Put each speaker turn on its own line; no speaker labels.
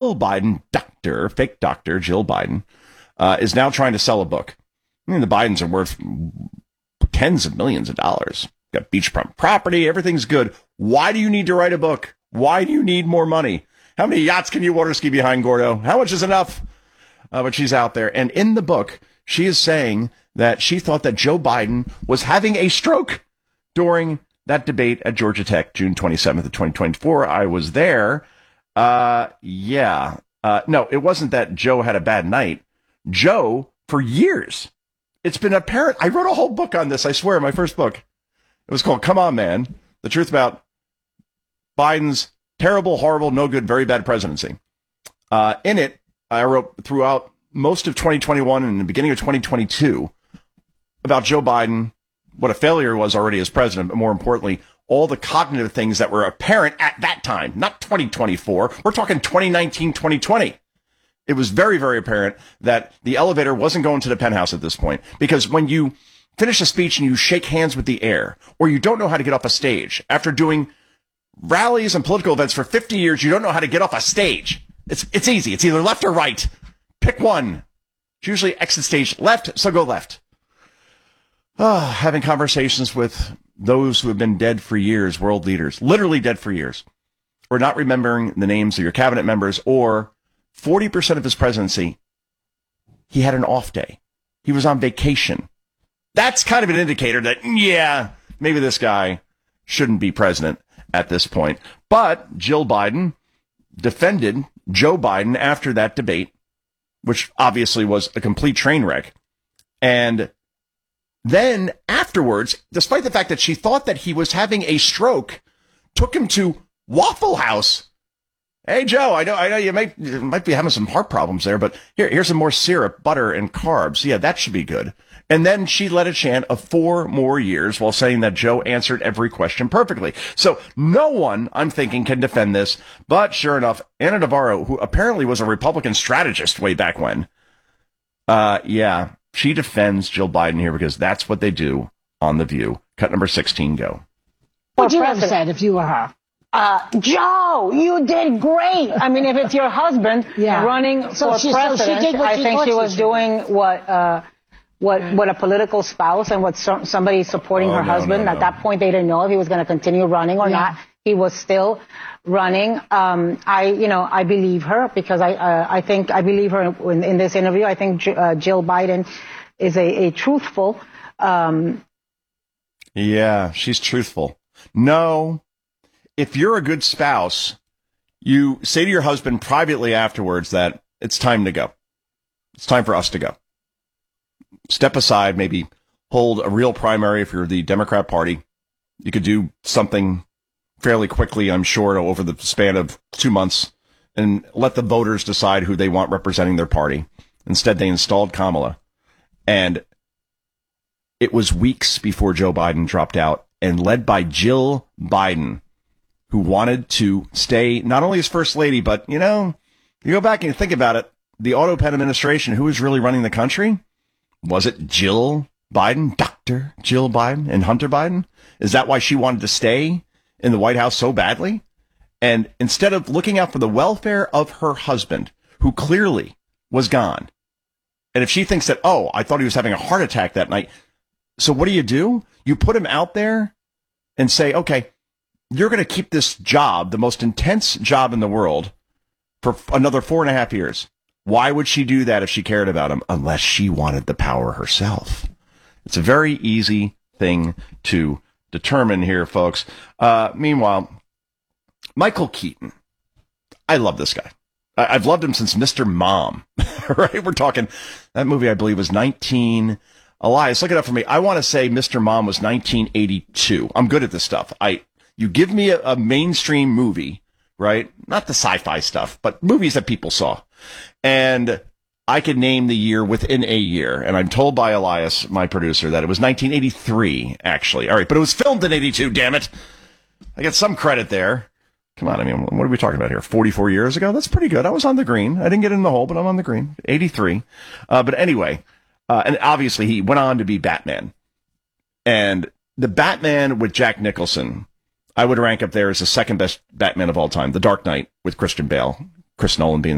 Jill Biden, fake doctor Jill Biden, is now trying to sell a book. I mean, the Bidens are worth tens of millions of dollars. Got beachfront property. Everything's good. Why do you need to write a book? Why do you need more money? How many yachts can you water ski behind, Gordo? How much is enough? But she's out there. And in the book, she is saying that she thought that Joe Biden was having a stroke during that debate at Georgia Tech, June 27th of 2024. I was there. No, it wasn't that Joe had a bad night. Joe, for years, it's been apparent. I wrote a whole book on this, I swear, my first book. It was called Come On, Man, The Truth About Biden's Terrible, Horrible, No Good, Very Bad Presidency. In it, I wrote throughout most of 2021 and the beginning of 2022 about Joe Biden, what a failure he was already as president, but more importantly, all the cognitive things that were apparent at that time, not 2024. We're talking 2019, 2020. It was very, very apparent that the elevator wasn't going to the penthouse at this point, because when you finish a speech and you shake hands with the air, or you don't know how to get off a stage after doing rallies and political events for 50 years, you don't know how to get off a stage. It's easy. It's either left or right. Pick one. It's usually exit stage left, so go left. Having conversations with those who have been dead for years, world leaders, literally dead for years, or not remembering the names of your cabinet members, or 40% of his presidency, he had an off day. He was on vacation. That's kind of an indicator that, yeah, maybe this guy shouldn't be president at this point. But Jill Biden defended Joe Biden after that debate, which obviously was a complete train wreck. And then afterwards, despite the fact that she thought that he was having a stroke, took him to Waffle House. Hey, Joe, I know you might be having some heart problems there, but here's some more syrup, butter, and carbs. Yeah, that should be good. And then she led a chant of 4 more years while saying that Joe answered every question perfectly. So no one, I'm thinking, can defend this. But sure enough, Ana Navarro, who apparently was a Republican strategist way back when, she defends Jill Biden here because that's what they do on The View. Cut number 16, go.
What would you have said if you were her?
Joe, you did great. I mean, if it's your husband running for president, I think she was doing what a political spouse and what somebody supporting her husband. At that point, they didn't know if he was going to continue running or not. He was still running. I believe her because I think I believe her in this interview. I think Jill Biden is a truthful.
Yeah, she's truthful. No. If you're a good spouse, you say to your husband privately afterwards that it's time to go. It's time for us to go. Step aside, maybe hold a real primary if you're the Democrat Party. You could do something fairly quickly, I'm sure, over the span of 2 months and let the voters decide who they want representing their party. Instead, they installed Kamala. And it was weeks before Joe Biden dropped out, and led by Jill Biden, who wanted to stay not only as first lady, but, you go back and you think about it, the Auto Pen administration, who was really running the country? Was it Jill Biden, Dr. Jill Biden and Hunter Biden? Is that why she wanted to stay in the White House so badly? And instead of looking out for the welfare of her husband, who clearly was gone, and if she thinks that, I thought he was having a heart attack that night, so what do? You put him out there and say, okay, you're going to keep this job, the most intense job in the world, for another 4.5 years. Why would she do that if she cared about him? Unless she wanted the power herself. It's a very easy thing to determine here, folks. Meanwhile, Michael Keaton. I love this guy. I've loved him since Mr. Mom. Right? We're talking, that movie, I believe, was Elias, look it up for me. I want to say Mr. Mom was 1982. I'm good at this stuff. You give me a mainstream movie, right? Not the sci-fi stuff, but movies that people saw. And I could name the year within a year. And I'm told by Elias, my producer, that it was 1983, actually. All right, but it was filmed in 82, damn it. I get some credit there. Come on, I mean, what are we talking about here? 44 years ago? That's pretty good. I was on the green. I didn't get in the hole, but I'm on the green. 83. But anyway, and obviously he went on to be Batman. And the Batman with Jack Nicholson, I would rank up there as the second best Batman of all time. The Dark Knight with Christian Bale. Chris Nolan being